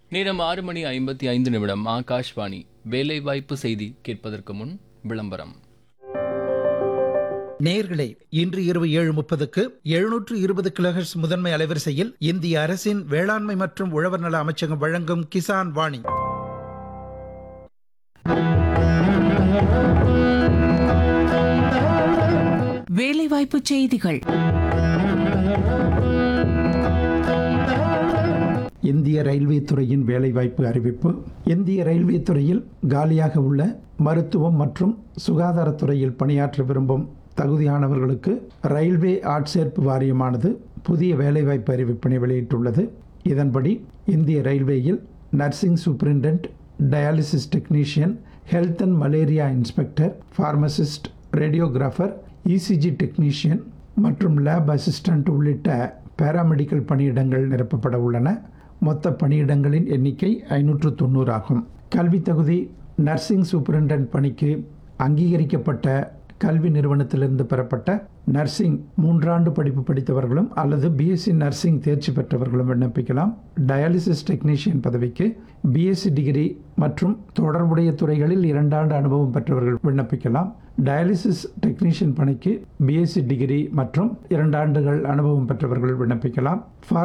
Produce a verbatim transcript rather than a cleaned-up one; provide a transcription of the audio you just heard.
நேரம் ஆறு மணி ஐம்பத்தி ஐந்து நிமிடம். ஆகாஷ்வாணி. வேலைவாய்ப்பு செய்தி கேட்பதற்கு முன் விளம்பரம். நேயர்களே, இன்று இரவு ஏழு முப்பதுக்கு எழுநூற்று இருபது கிலோஹெர்ட்ஸ் முதன்மை அலைவரிசையில் இந்திய அரசின் வேளாண்மை மற்றும் உழவர் நல அமைச்சகம் வழங்கும் கிசான் வாணி. வேலைவாய்ப்பு செய்திகள். இந்திய ரயில்வே துறையின் வேலைவாய்ப்பு அறிவிப்பு. இந்திய ரயில்வே துறையில் காலியாக உள்ள மருத்துவம் மற்றும் சுகாதாரத்துறையில் பணியாற்ற விரும்பும் தகுதியானவர்களுக்கு ரயில்வே ஆட்சேர்ப்பு வாரியமானது புதிய வேலைவாய்ப்பு அறிவிப்பினை வெளியிட்டுள்ளது. இதன்படி இந்திய ரயில்வேயில் nursing superintendent, dialysis technician, health and malaria inspector, pharmacist, radiographer, ECG technician மற்றும் லேப் அசிஸ்டன்ட் உள்ளிட்ட பாராமெடிக்கல் பணியிடங்கள் நிரப்பப்பட உள்ளன. மொத்த பணியிடங்களின் எண்ணிக்கை ஐநூற்று தொண்ணூறு ஆகும். கல்வி தகுதி: நர்சிங் சூப்பரிண்டென்ட் பணிக்கு அங்கீகரிக்கப்பட்ட கல்வி நிறுவனத்திலிருந்து பெறப்பட்ட நர்சிங் மூன்றாண்டு படிப்பு படித்தவர்களும் அல்லது பிஎஸ்சி நர்சிங் தேர்ச்சி பெற்றவர்களும் விண்ணப்பிக்கலாம். டயாலிசிஸ் டெக்னீஷியன் பதவிக்கு பிஎஸ்சி டிகிரி மற்றும் தொடர்புடைய துறைகளில் இரண்டாண்டு அனுபவம் பெற்றவர்கள் விண்ணப்பிக்கலாம். டயாலிசிஸ் டெக்னீஷியன் பணிக்கு பிஎஸ்சி டிகிரி மற்றும் இரண்டாண்டுகள் அனுபவம் பெற்றவர்கள் விண்ணப்பிக்கலாம்.